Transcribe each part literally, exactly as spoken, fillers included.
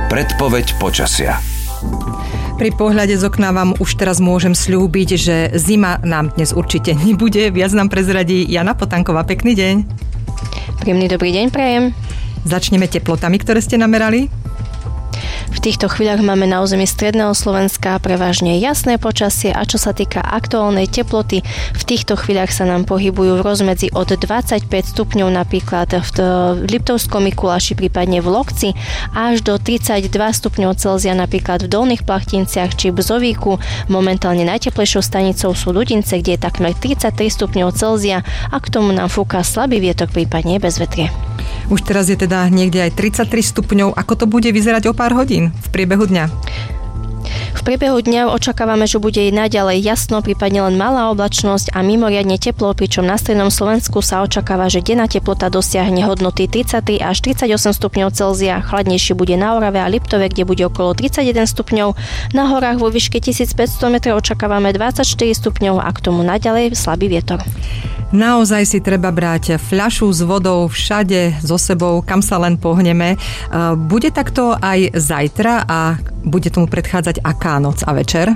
Predpoveď počasia. Pri pohľade z okna vám už teraz môžem sľúbiť, že zima nám dnes určite nebude. Viac nám prezradí Jana Potanková. Pekný deň. Príjemný dobrý deň prajem. Začneme teplotami, ktoré ste namerali. V týchto chvíľach máme na území stredného Slovenska prevažne jasné počasie a čo sa týka aktuálnej teploty, v týchto chvíľach sa nám pohybujú v rozmedzi od dvadsaťpäť stupňov napríklad v Liptovskom Mikuláši, prípadne v Lokci, až do tridsaťdva stupňov Celzia napríklad v Dolných Plachtinciach či Bzovíku. Momentálne najteplejšou stanicou sú Ľudince, kde je takmer tridsaťtri stupňov Celzia a k tomu nám fúka slabý vietor, prípadne bezvetrie. Už teraz je teda niekde aj tridsaťtri stupňov. Ako to bude vyzerať o pár hodín v priebehu dňa? V priebehu dňa očakávame, že bude naďalej jasno, prípadne len malá oblačnosť a mimoriadne teplo, pričom na strednom Slovensku sa očakáva, že denná teplota dosiahne hodnoty tridsaťtri až tridsaťosem stupňov Celzia. Chladnejšie bude na Orave a Liptove, kde bude okolo tridsaťjeden stupňov. Na horách vo výške tisícpäťsto metrov očakávame dvadsaťštyri stupňov a k tomu naďalej slabý vietor. Naozaj si treba brať fľašu s vodou všade so sebou, kam sa len pohneme. Bude takto aj zajtra a bude tomu predchádzať aká noc a večer?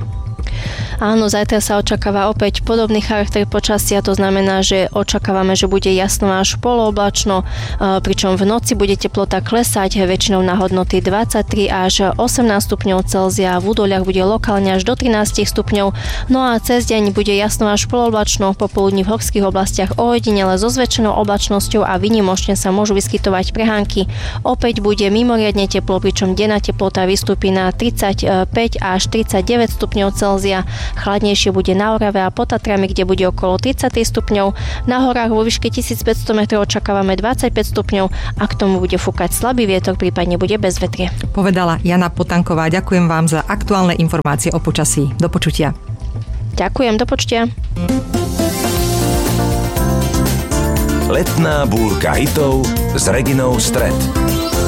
Áno, zajtra sa očakáva opäť podobný charakter počasia, to znamená, že očakávame, že bude jasno až polooblačno, pričom v noci bude teplota klesať väčšinou na hodnoty dvadsaťtri až osemnásť stupňov Celzia, v údoliach bude lokálne až do trinásť stupňov, no a cez deň bude jasno až polooblačno, popoludní v horských oblastiach ojedinele so zväčšenou oblačnosťou a výnimočne sa môžu vyskytovať prehánky. Opäť bude mimoriadne teplo, pričom denná teplota vystúpi na tridsaťpäť až tridsaťdeväť stupňov Celzia. Chladnejšie bude na Orave a pod Tatrami, kde bude okolo tridsaťtri stupňov. Na horách vo výške tisícpäťsto metrov očakávame dvadsaťpäť stupňov a k tomu bude fúkať slabý vietor, prípadne bude bezvetrie. Povedala Jana Potanková. Ďakujem vám za aktuálne informácie o počasí. Do počutia. Ďakujem, do počutia. Letná búrka hitov s Reginou Stret.